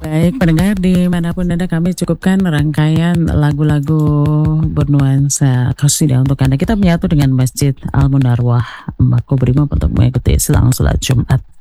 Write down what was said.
Baik pendengar dimanapun Anda, kami cukupkan rangkaian lagu-lagu bernuansa qasidah untuk Anda. Kita menyatu dengan Masjid Al Munarwah Makobrimob untuk mengikuti selang sholat Jumat